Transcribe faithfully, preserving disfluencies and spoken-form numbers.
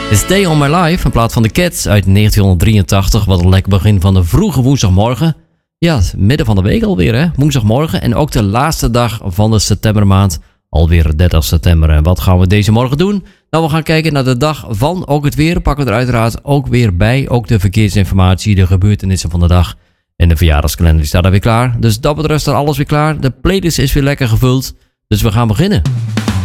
Stay on My Life, in plaats van The Cats uit negentien drieëntachtig. Wat een lekker begin van de vroege woensdagmorgen. Ja, het midden van de week alweer, hè? Woensdagmorgen. En ook de laatste dag van de septembermaand. Alweer dertig september. En wat gaan we deze morgen doen? Nou, we gaan kijken naar de dag van ook het weer. Pakken we er uiteraard ook weer bij. Ook de verkeersinformatie, de gebeurtenissen van de dag. En de verjaardagskalender staat er weer klaar. Dus dat betreft staat alles weer klaar. De playlist is weer lekker gevuld. Dus we gaan beginnen.